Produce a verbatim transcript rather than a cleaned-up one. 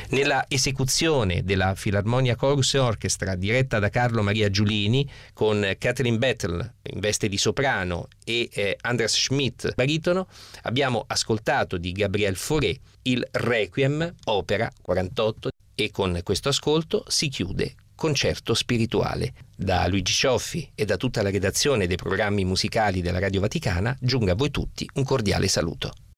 Nella esecuzione della Filarmonia Chorus Orchestra diretta da Carlo Maria Giulini, con Kathleen Battle in veste di soprano e eh, Andras Schmidt baritono, abbiamo ascoltato di Gabriel Fauré il Requiem, opera quarantotto, e con questo ascolto si chiude Concerto Spirituale. Da Luigi Cioffi e da tutta la redazione dei programmi musicali della Radio Vaticana giunga a voi tutti un cordiale saluto.